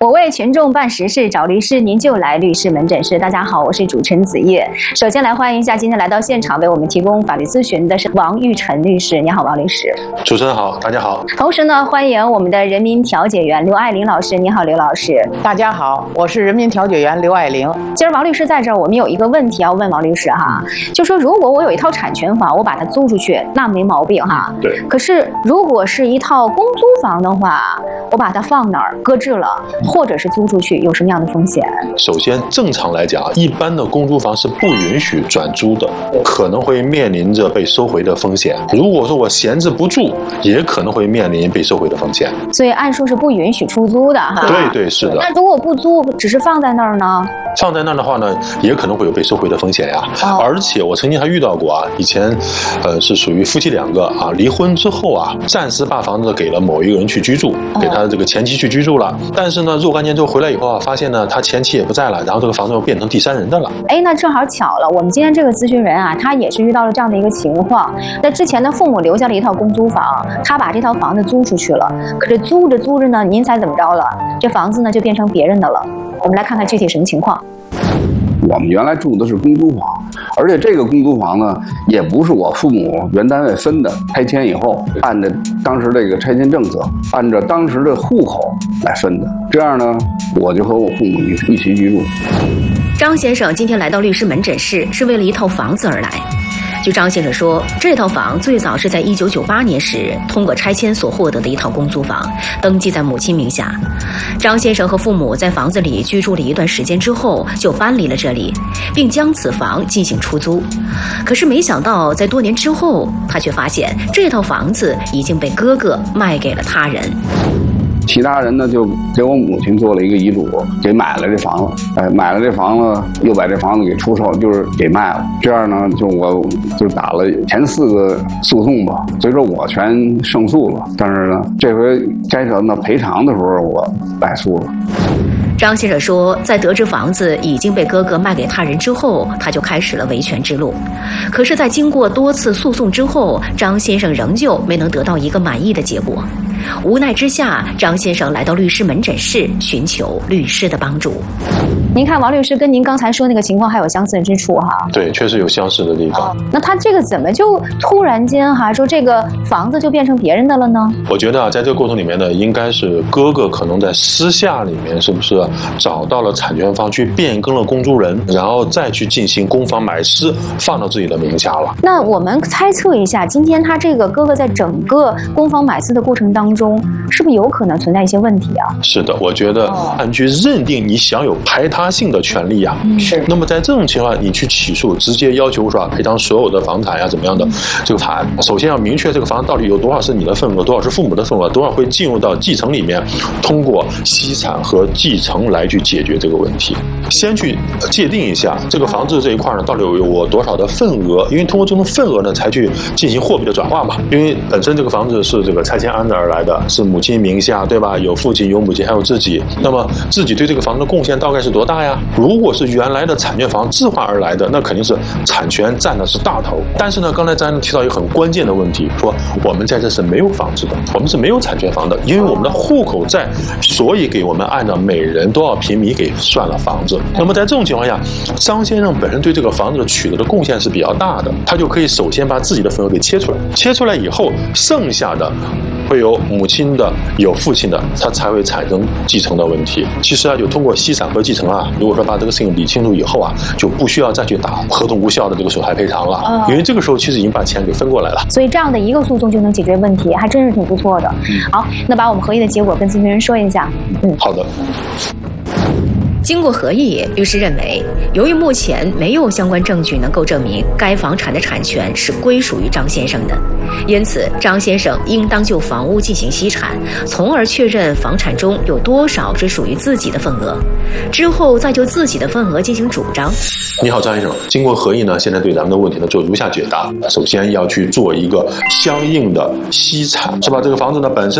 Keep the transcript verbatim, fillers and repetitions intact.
我为群众办实事，找律师您就来律师门诊室。大家好，我是主持人子叶。首先来欢迎一下今天来到现场为我们提供法律咨询的是王玉晨律师。你好，王律师。 主持人好，大家好。 同时呢，欢迎我们的人民调解员刘爱玲老师。你好，刘老师。 大家好，我是人民调解员刘爱玲。 今儿王律师在这儿，我们有一个问题要问王律师哈，就说如果我有一套产权房，我把它租出去，那没毛病哈。 对。 可是如果是一套公租房的话，我把它放哪儿搁置了，或者是租出去，有什么样的风险？ 首先，正常来讲，一般的公租房是不允许转租的，可能会面临着被收回的风险。如果说我闲置不住，也可能会面临被收回的风险。 所以按说是不允许出租的哈。 对对是的。 那如果不租，只是放在那儿呢？ 放在那儿的话呢，也可能会有被收回的风险呀。哦、而且我曾经还遇到过啊，以前，呃，是属于夫妻两个啊，离婚之后啊，暂时把房子给了某一个人去居住，给他这个前妻去居住了。但是呢，若干年之后回来以后啊，发现呢，他前妻也不在了，然后这个房子又变成第三人的了。哎， 那正好巧了，我们今天这个咨询人啊，他也是遇到了这样的一个情况。那之前的父母留下了一套公租房，他把这套房子租出去了，可是租着租着呢，您猜怎么着了？这房子呢就变成别人的了。我们来看看具体什么情况。 我们原来住的是公租房，而且这个公租房呢，也不是我父母原单位分的，拆迁以后按照当时这个拆迁政策，按照当时的户口来分的。这样呢，我就和我父母一一起居住。 张先生今天来到律师门诊室，是为了一套房子而来。据张先生说，这套房最早是在一九九八年时通过拆迁所获得的一套公租房，登记在母亲名下。张先生和父母在房子里居住了一段时间之后，就搬离了这里，并将此房进行出租。可是没想到，在多年之后，他却发现这套房子已经被哥哥卖给了他人。 其他人呢就给我母亲做了一个遗嘱，给买了这房子，哎，买了这房子又把这房子给出售，就是给卖了。这样呢，就我就打了前四个诉讼吧，所以说我全胜诉了。但是呢，这回该涉到赔偿的时候，我败诉了。 张先生说，在得知房子已经被哥哥卖给他人之后，他就开始了维权之路。可是，在经过多次诉讼之后，张先生仍旧没能得到一个满意的结果。无奈之下，张先生来到律师门诊室寻求律师的帮助。 您看，王律师跟您刚才说那个情况还有相似之处哈？ 对，确实有相似的地方。 哦、那他这个怎么就突然间哈说这个房子就变成别人的了呢？ 我觉得啊，在这个过程里面呢，应该是哥哥可能在私下里面是不是找到了产权方去变更了公租人，然后再去进行公房买私，放到自己的名下了。 那我们猜测一下，今天他这个哥哥在整个公房买私的过程当中，是不是有可能存在一些问题啊？ 是的，我觉得按据认定你享有排他性的权利呀、啊， 嗯、是。 那么在这种情况下，你去起诉，直接要求说赔偿所有的房产呀、啊，怎么样的？这个法案首先要明确这个房子到底有多少是你的份额，多少是父母的份额，多少会进入到继承里面，通过析产和继承来去解决这个问题。先去界定一下这个房子这一块呢，到底有我多少的份额，因为通过这种份额呢，才去进行货币的转化嘛。因为本身这个房子是这个拆迁安置而来的，是母亲名下，对吧？有父亲，有母亲，还有自己。那么自己对这个房子的贡献大概是多大呀？如果是原来的产权房置换而来的，那肯定是产权占的是大头。但是呢，刚才咱提到一个很关键的问题，说我们在这是没有房子的，我们是没有产权房的，因为我们的户口在，所以给我们按照每人多少平米给算了房子。那么在这种情况下，张先生本身对这个房子的取得的贡献是比较大的，他就可以首先把自己的份额给切出来，切出来以后，剩下的会有母亲的，有父亲的，他才会产生继承的问题。其实啊，就通过析产和继承啊，如果说把这个事情理清楚以后啊，就不需要再去打合同无效的这个损害赔偿了，哦、因为这个时候其实已经把钱给分过来了。 所以这样的一个诉讼就能解决问题，还真是挺不错的。嗯、好，那把我们合议的结果跟咨询人说一下。 嗯，好的。 经过合议，律师认为，由于目前没有相关证据能够证明该房产的产权是归属于张先生的，因此张先生应当就房屋进行析产，从而确认房产中有多少是属于自己的份额，之后再就自己的份额进行主张。 你好，张先生，经过合议呢，现在对咱们的问题呢做如下解答。首先要去做一个相应的析产，是吧？这个房子呢本身